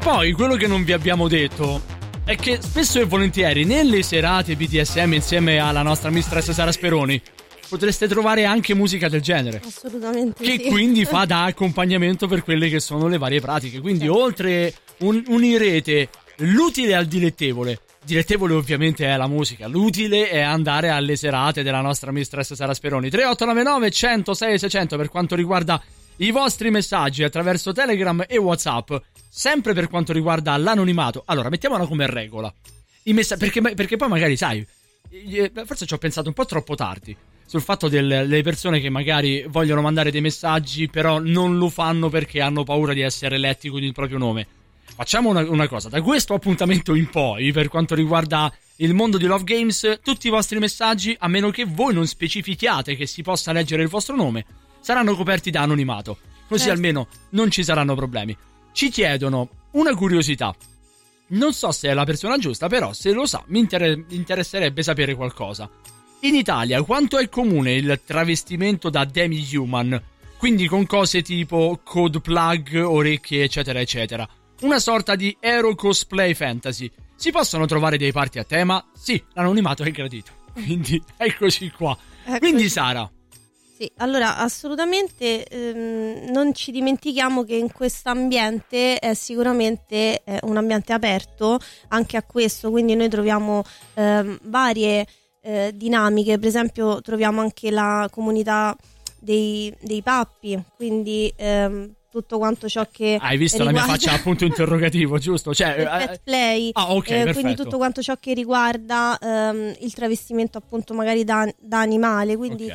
poi quello che non vi abbiamo detto è che spesso e volentieri nelle serate BDSM insieme alla nostra mistress Sara Speroni potreste trovare anche musica del genere. Assolutamente che sì. quindi fa da accompagnamento per quelle che sono le varie pratiche. Quindi oltre unirete l'utile al dilettevole. Dilettevole ovviamente è la musica, l'utile è andare alle serate della nostra mistress Sara Speroni. 3899 106 600 per quanto riguarda i vostri messaggi attraverso Telegram e WhatsApp. Sempre per quanto riguarda l'anonimato. Allora, mettiamola come regola. Perché poi magari, sai, forse ci ho pensato un po' troppo tardi sul fatto delle persone che magari vogliono mandare dei messaggi però non lo fanno perché hanno paura di essere letti con il proprio nome. Facciamo una cosa, da questo appuntamento in poi, per quanto riguarda il mondo di Love Games, tutti i vostri messaggi, a meno che voi non specifichiate che si possa leggere il vostro nome, saranno coperti da anonimato, così almeno non ci saranno problemi. Ci chiedono una curiosità, non so se è la persona giusta, però se lo sa mi interesserebbe sapere qualcosa. In Italia quanto è comune il travestimento da demi-human, quindi con cose tipo code plug, orecchie eccetera eccetera? Una sorta di ero cosplay fantasy. Si possono trovare dei party a tema? Sì, l'anonimato è gradito. Quindi eccoci qua. Quindi Sara. Sì, allora assolutamente non ci dimentichiamo che in questo ambiente è sicuramente un ambiente aperto anche a questo, quindi noi troviamo varie dinamiche, per esempio troviamo anche la comunità dei pappi, quindi tutto quanto ciò che hai visto riguarda... la mia faccia appunto interrogativo, giusto? Cioè pet play, quindi tutto quanto ciò che riguarda il travestimento appunto magari da animale, quindi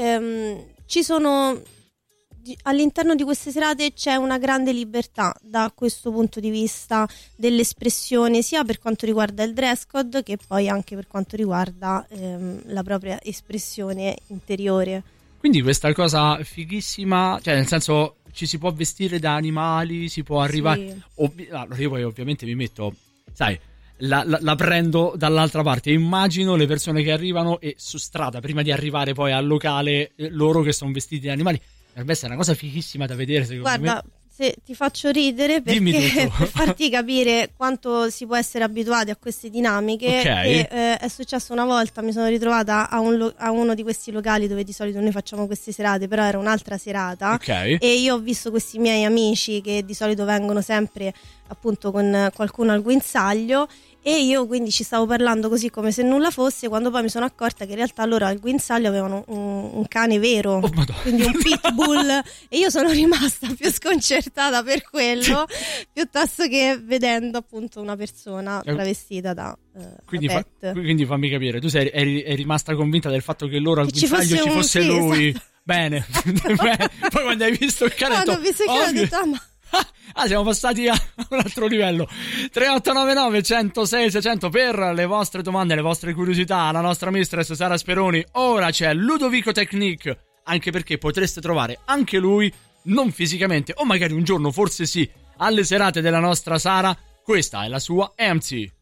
ci sono all'interno di queste serate c'è una grande libertà da questo punto di vista dell'espressione, sia per quanto riguarda il dress code che poi anche per quanto riguarda la propria espressione interiore. Quindi questa cosa fighissima, cioè nel senso ci si può vestire da animali, si può arrivare... Sì. Allora io poi ovviamente mi metto, sai, la prendo dall'altra parte, immagino le persone che arrivano e su strada, prima di arrivare poi al locale, loro che sono vestiti da animali. Per me è una cosa fighissima da vedere, secondo me. Guarda, se ti faccio ridere perché per farti capire quanto si può essere abituati a queste dinamiche, è successo una volta, mi sono ritrovata a uno di questi locali dove di solito noi facciamo queste serate, però era un'altra serata, e io ho visto questi miei amici che di solito vengono sempre appunto con qualcuno al guinzaglio, e io quindi ci stavo parlando così come se nulla fosse, quando poi mi sono accorta che in realtà loro al guinzaglio avevano un cane vero, quindi un pitbull, e io sono rimasta più sconcertata per quello piuttosto che vedendo appunto una persona travestita da pet. Quindi fammi capire, tu eri rimasta convinta del fatto che loro al guinzaglio ci fosse lui, esatto. Bene. Poi quando hai visto il cane ho visto il cane ho detto siamo passati a un altro livello. 3899 106 600 per le vostre domande, le vostre curiosità alla nostra mistress Sara Speroni. Ora c'è Ludovico Technique, anche perché potreste trovare anche lui, non fisicamente, o magari un giorno forse sì, alle serate della nostra Sara. Questa è la sua EMC.